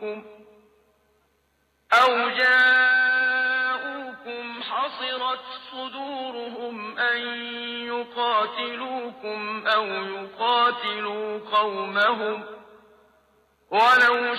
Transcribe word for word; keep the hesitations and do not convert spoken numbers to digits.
يقاتلوكم أو جاءوكم حصرت صدورهم أن يقاتلوكم أو يقاتلوا قومهم ولو